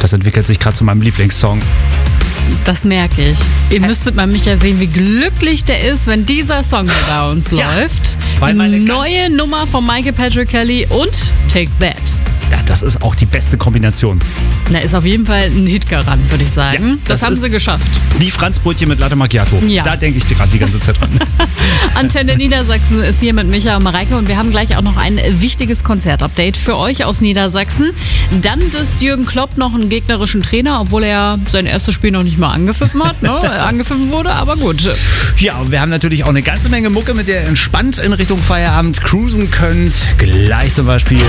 das entwickelt sich gerade zu meinem Lieblingssong. Das merke ich. Ihr müsstet mal mich ja sehen, wie glücklich der ist, wenn dieser Song hier bei uns läuft. Weil meine neue Nummer von Michael Patrick Kelly und Take That. Ja, das ist auch die beste Kombination. Na, ist auf jeden Fall ein Hitgarant, würde ich sagen. Ja, das haben sie geschafft. Wie Franzbrötchen mit Latte Macchiato. Ja. Da denke ich dir gerade die ganze Zeit dran. Antenne Niedersachsen ist hier mit Micha und Mareike und wir haben gleich auch noch ein wichtiges Konzertupdate für euch aus Niedersachsen. Dann ist Jürgen Klopp noch einen gegnerischen Trainer, obwohl er sein erstes Spiel noch nicht mal angepfiffen hat. Angepfiffen wurde, aber gut. Ja, und wir haben natürlich auch eine ganze Menge Mucke, mit der ihr entspannt in Richtung Feierabend cruisen könnt. Gleich zum Beispiel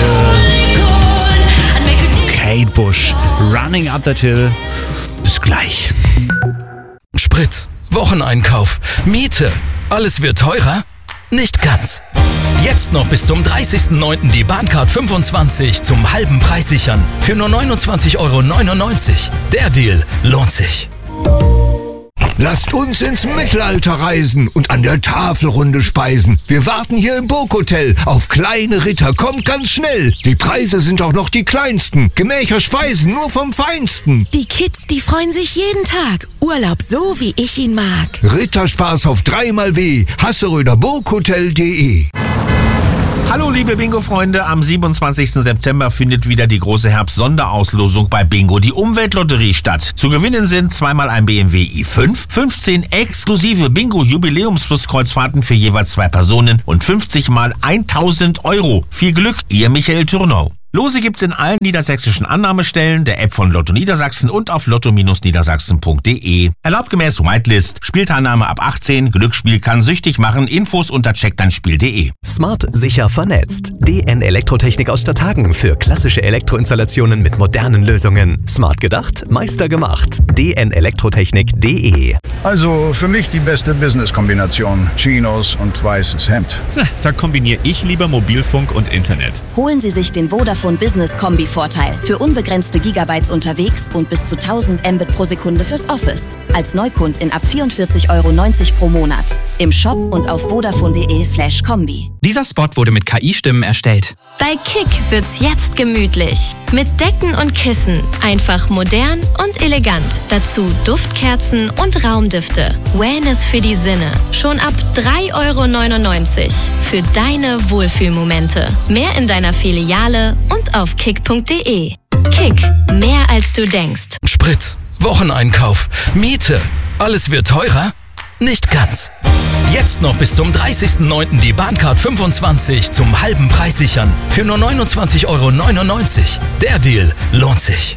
Kate Bush, Running Up That Hill. Bis gleich. Sprit, Wocheneinkauf, Miete, alles wird teurer? Nicht ganz. Jetzt noch bis zum 30.09. die Bahncard 25 zum halben Preis sichern. Für nur 29,99 €. Der Deal lohnt sich. Lasst uns ins Mittelalter reisen und an der Tafelrunde speisen. Wir warten hier im Burghotel auf kleine Ritter. Kommt ganz schnell. Die Preise sind auch noch die kleinsten. Gemächer Speisen nur vom Feinsten. Die Kids, die freuen sich jeden Tag. Urlaub so, wie ich ihn mag. Ritterspaß auf 3x W. Hasseröderburghotel.de. Hallo liebe Bingo-Freunde, am 27. September findet wieder die große Herbst-Sonderauslosung bei Bingo, die Umweltlotterie, statt. Zu gewinnen sind zweimal ein BMW i5, 15 exklusive Bingo-Jubiläumsflusskreuzfahrten für jeweils 2 Personen und 50 mal 1.000 €. Viel Glück, ihr Michael Thürnau. Lose gibt's in allen niedersächsischen Annahmestellen, der App von Lotto Niedersachsen und auf lotto-niedersachsen.de. Erlaubt gemäß Whitelist, Spielteilnahme ab 18, Glücksspiel kann süchtig machen, Infos unter checkdeinspiel.de. Smart, sicher, vernetzt. DN Elektrotechnik aus Stadthagen für klassische Elektroinstallationen mit modernen Lösungen. Smart gedacht, Meister gemacht. dnelektrotechnik.de. Also für mich die beste Business-Kombination. Chinos und weißes Hemd. Da kombiniere ich lieber Mobilfunk und Internet. Holen Sie sich den Vodafone Business Kombi-Vorteil. Für unbegrenzte Gigabytes unterwegs und bis zu 1000 Mbit pro Sekunde fürs Office. Als Neukundin ab 44,90 € pro Monat. Im Shop und auf vodafone.de/kombi. Dieser Spot wurde mit KI-Stimmen erstellt. Bei Kick wird's jetzt gemütlich. Mit Decken und Kissen. Einfach modern und elegant. Dazu Duftkerzen und Raumdüfte. Wellness für die Sinne. Schon ab 3,99 € für deine Wohlfühlmomente. Mehr in deiner Filiale und auf kick.de. Kick, mehr als du denkst. Sprit, Wocheneinkauf, Miete, alles wird teurer? Nicht ganz. Jetzt noch bis zum 30.09. die Bahncard 25 zum halben Preis sichern. Für nur 29,99 €. Der Deal lohnt sich.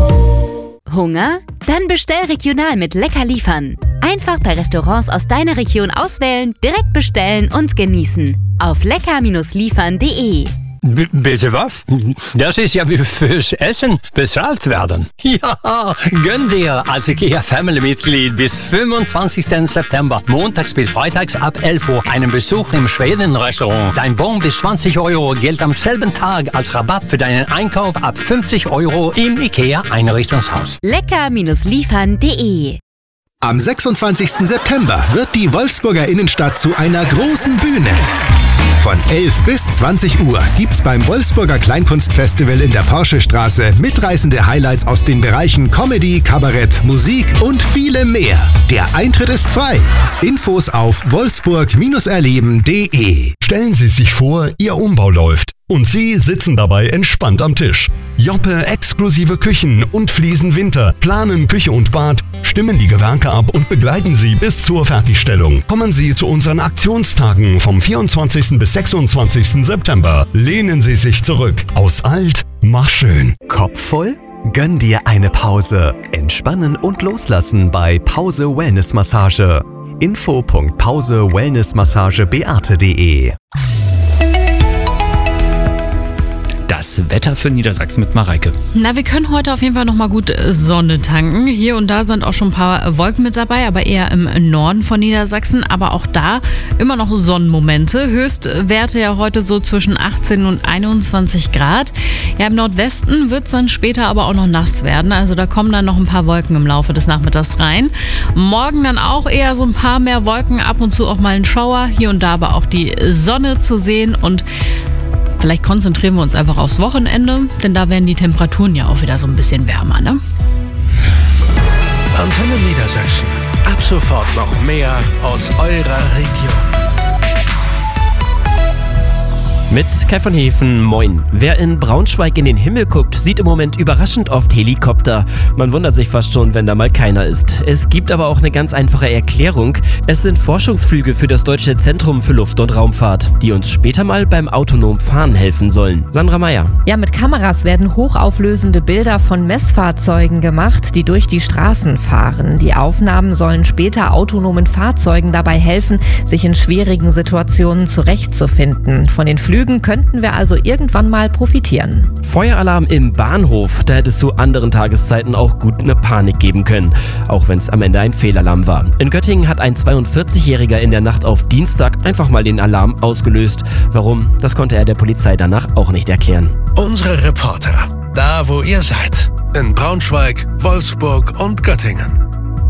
Hunger? Dann bestell regional mit Lecker liefern. Einfach bei Restaurants aus deiner Region auswählen, direkt bestellen und genießen. Auf lecker-liefern.de. Bitte was? Das ist ja wie fürs Essen bezahlt werden. Ja, gönn dir als IKEA-Family-Mitglied bis 25. September, montags bis freitags ab 11 Uhr, einen Besuch im Schweden-Restaurant. Dein Bon bis 20 € gilt am selben Tag als Rabatt für deinen Einkauf ab 50 € im IKEA-Einrichtungshaus. Lecker-liefern.de. Am 26. September wird die Wolfsburger Innenstadt zu einer großen Bühne. Von 11 bis 20 Uhr gibt's beim Wolfsburger Kleinkunstfestival in der Porschestraße mitreißende Highlights aus den Bereichen Comedy, Kabarett, Musik und viele mehr. Der Eintritt ist frei. Infos auf wolfsburg-erleben.de. Stellen Sie sich vor, Ihr Umbau läuft und Sie sitzen dabei entspannt am Tisch. Joppe exklusive Küchen und Fliesen Winter planen Küche und Bad, stimmen die Gewerke ab und begleiten Sie bis zur Fertigstellung. Kommen Sie zu unseren Aktionstagen vom 24. bis 26. September. Lehnen Sie sich zurück. Aus alt, mach schön. Kopf voll? Gönn dir eine Pause. Entspannen und loslassen bei Pause Wellness Massage. info.pausewellnessmassagebeate.de. Das Wetter für Niedersachsen mit Mareike. Na, wir können heute auf jeden Fall nochmal gut Sonne tanken. Hier und da sind auch schon ein paar Wolken mit dabei, aber eher im Norden von Niedersachsen. Aber auch da immer noch Sonnenmomente. Höchstwerte ja heute so zwischen 18 und 21 Grad. Ja, im Nordwesten wird es dann später aber auch noch nass werden. Also da kommen dann noch ein paar Wolken im Laufe des Nachmittags rein. Morgen dann auch eher so ein paar mehr Wolken, ab und zu auch mal ein Schauer. Hier und da aber auch die Sonne zu sehen und Vielleicht konzentrieren wir uns einfach aufs Wochenende, denn da werden die Temperaturen ja auch wieder so ein bisschen wärmer, ne? Antenne Niedersachsen. Ab sofort noch mehr aus eurer Region. Mit Kai von Hefen, moin. Wer in Braunschweig in den Himmel guckt, sieht im Moment überraschend oft Helikopter. Man wundert sich fast schon, wenn da mal keiner ist. Es gibt aber auch eine ganz einfache Erklärung. Es sind Forschungsflüge für das Deutsche Zentrum für Luft- und Raumfahrt, die uns später mal beim autonomen Fahren helfen sollen. Sandra Meyer. Ja, mit Kameras werden hochauflösende Bilder von Messfahrzeugen gemacht, die durch die Straßen fahren. Die Aufnahmen sollen später autonomen Fahrzeugen dabei helfen, sich in schwierigen Situationen zurechtzufinden. Von den Flügen könnten wir also irgendwann mal profitieren. Feueralarm im Bahnhof, da hättest du anderen Tageszeiten auch gut eine Panik geben können, auch wenn es am Ende ein Fehlalarm war. In Göttingen hat ein 42-Jähriger in der Nacht auf Dienstag einfach mal den Alarm ausgelöst. Warum? Das konnte er der Polizei danach auch nicht erklären. Unsere Reporter, da wo ihr seid, in Braunschweig, Wolfsburg und Göttingen.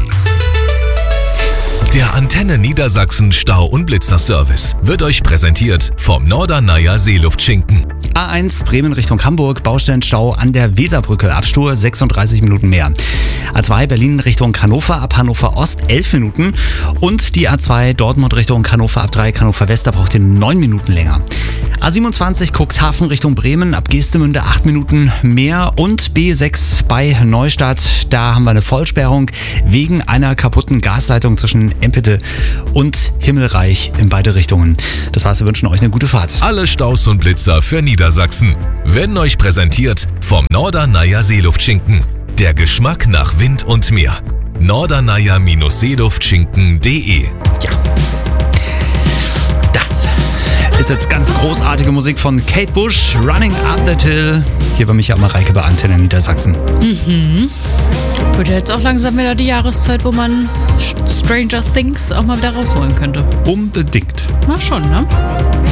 Der Antenne Niedersachsen Stau- und Blitzerservice wird euch präsentiert vom Norderneier Seeluftschinken. A1 Bremen Richtung Hamburg, Baustellenstau an der Weserbrücke, Abstur 36 Minuten mehr. A2 Berlin Richtung Hannover, ab Hannover Ost 11 Minuten. Und die A2 Dortmund Richtung Hannover, ab 3 Hannover West, da braucht ihr 9 Minuten länger. A27 Cuxhaven Richtung Bremen, ab Geestemünde 8 Minuten mehr. Und B6 bei Neustadt, da haben wir eine Vollsperrung wegen einer kaputten Gasleitung zwischen Empete und Himmelreich in beide Richtungen. Das war's, wir wünschen euch eine gute Fahrt. Alle Staus und Blitzer für Niedersachsen werden euch präsentiert vom Norderneier Seeluftschinken. Der Geschmack nach Wind und Meer. Norderneier-Seeluftschinken.de. Ja. Das ist jetzt ganz großartige Musik von Kate Bush, Running Up That Hill. Hier bei Michael Mareike bei Antenne Niedersachsen. Wird ja jetzt auch langsam wieder die Jahreszeit, wo man Stranger Things auch mal wieder rausholen könnte. Unbedingt. Na schon, ne?